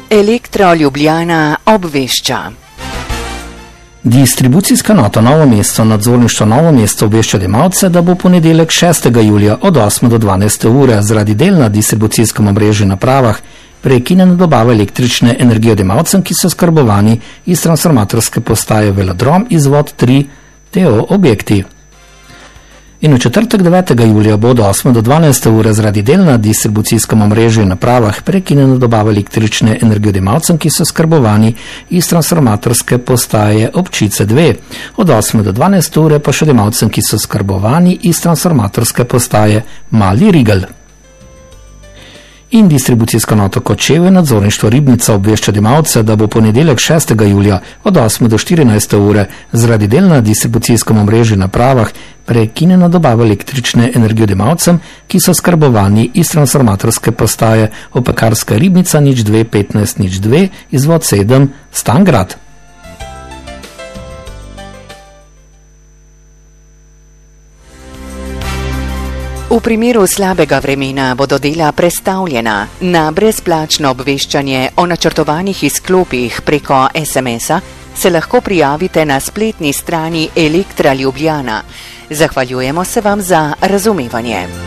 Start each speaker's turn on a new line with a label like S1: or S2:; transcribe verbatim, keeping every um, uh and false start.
S1: Elektro Ljubljana obvešča.
S2: Distribucijska nota Novo mesto, nadzorništvo Novo mesto obvešča odjemalce, da bo ponedeljek šestega julija od osme do dvanajste ure zaradi del na distribucijskem omrežju napravah prekinjena dobava električne energije odjemalcem, ki so skrbovani iz transformatorske postaje Velodrom izvod tri T O objekti. In v četrtek devetega julija bo od osme do dvanajste ure zaradi del na distribucijskem omrežju napravah prekinjena dobava električne energije odjemalcem, ki so skrbovani iz transformatorske postaje Občice dve. Od osme do dvanajste ure pa še odjemalcem, ki so skrbovani iz transformatorske postaje Mali Rigel. In distribucijska nota Kočevje, nadzorništvo Ribnica obvešča odjemalce, da bo ponedeljek šestega julija od osme do štirinajste ure zaradi del na distribucijskem omrežju napravah prekinjena dobava električne energije odjemalcem, ki so skrbovani iz transformatorske postaje Opekarska Ribnica nič dve petnajst nič dve izvod sedem Stangrad.
S1: V primeru slabega vremena bodo dela prestavljena. Na brezplačno obveščanje o načrtovanih izklopih preko es em es-a se lahko prijavite na spletni strani Elektra Ljubljana. Zahvaljujemo se vam za razumevanje.